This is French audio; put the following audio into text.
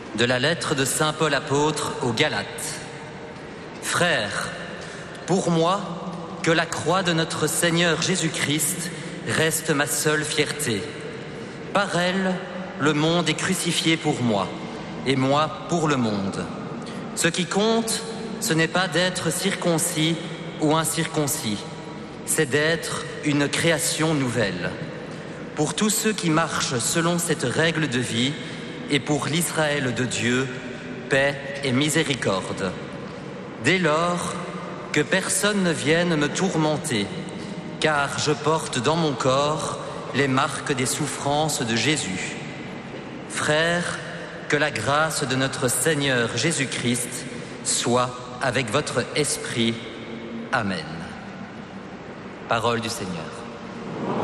De la lettre de saint Paul apôtre aux Galates. Frères, pour moi, que la croix de notre Seigneur Jésus-Christ reste ma seule fierté. Par elle, le monde est crucifié pour moi, et moi pour le monde. Ce qui compte, ce n'est pas d'être circoncis ou incirconcis, c'est d'être une création nouvelle. Pour tous ceux qui marchent selon cette règle de vie, et pour l'Israël de Dieu, paix et miséricorde. Dès lors, que personne ne vienne me tourmenter, car je porte dans mon corps les marques des souffrances de Jésus. Frères, que la grâce de notre Seigneur Jésus-Christ soit avec votre esprit. Amen. Parole du Seigneur.